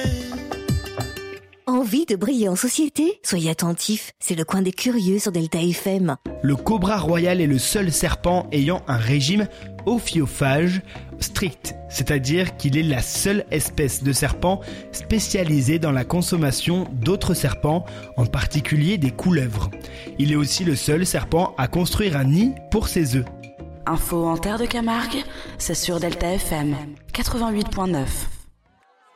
Envie de briller en société ? Soyez attentifs, c'est le coin des curieux sur Delta FM. Le cobra royal est le seul serpent ayant un régime ophiophage strict, c'est-à-dire qu'il est la seule espèce de serpent spécialisée dans la consommation d'autres serpents, en particulier des couleuvres. Il est aussi le seul serpent à construire un nid pour ses œufs. Info en terre de Camargue, c'est sur Delta FM 88.9.